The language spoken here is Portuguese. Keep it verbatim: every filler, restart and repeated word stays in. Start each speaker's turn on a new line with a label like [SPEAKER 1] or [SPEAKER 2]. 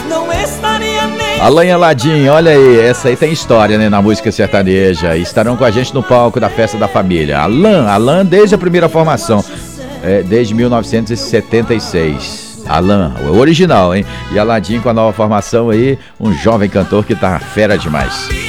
[SPEAKER 1] não estaria nem...
[SPEAKER 2] Alan e Aladim, olha aí, essa aí tem história, né, na música sertaneja. Estarão com a gente no palco da Festa da Família. Alan, Alan desde a primeira formação, é, desde mil novecentos e setenta e seis. Alan, o original, hein? E Aladim com a nova formação aí, um jovem cantor que tá fera demais.